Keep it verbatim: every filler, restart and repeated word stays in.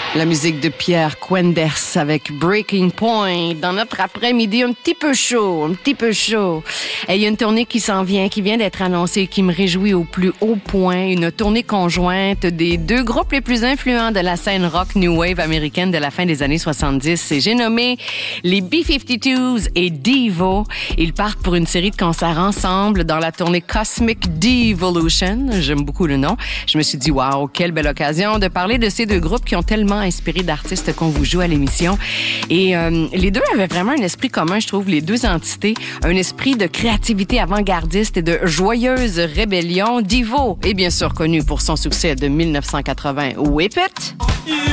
La musique de Pierre Quenders avec Breaking Point dans notre après-midi un petit peu chaud, un petit peu chaud. Et il y a une tournée qui s'en vient, qui vient d'être annoncée, qui me réjouit au plus haut point. Une tournée conjointe des deux groupes les plus influents de la scène rock New Wave américaine de la fin des années soixante-dix. Et j'ai nommé les B cinquante-deux et Devo. Ils partent pour une série de concerts ensemble dans la tournée Cosmic Devolution. J'aime beaucoup le nom. Je me suis dit, waouh, quelle belle occasion de parler de ces deux groupes qui ont tellement inspiré d'artistes qu'on vous joue à l'émission. Et euh, les deux avaient vraiment un esprit commun, je trouve, les deux entités. Un esprit de créativité avant-gardiste et de joyeuse rébellion. Devo est bien sûr connu pour son succès de mille neuf cent quatre-vingts, Whip It.